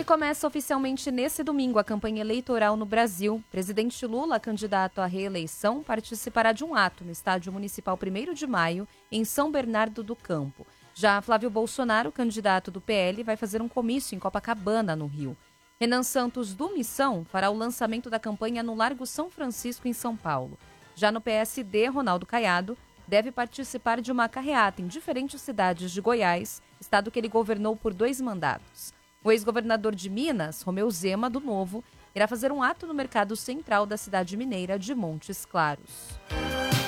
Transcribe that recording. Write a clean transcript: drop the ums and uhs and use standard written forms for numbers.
começa oficialmente nesse domingo a campanha eleitoral no Brasil. Presidente Lula, candidato à reeleição, participará de um ato no Estádio Municipal 1º de Maio, em São Bernardo do Campo. Já Flávio Bolsonaro, candidato do PL, vai fazer um comício em Copacabana, no Rio. Renan Santos, do Missão, fará o lançamento da campanha no Largo São Francisco, em São Paulo. Já no PSD, Ronaldo Caiado deve participar de uma carreata em diferentes cidades de Goiás, estado que ele governou por 2 mandatos. O ex-governador de Minas, Romeu Zema, do Novo, irá fazer um ato no mercado central da cidade mineira de Montes Claros.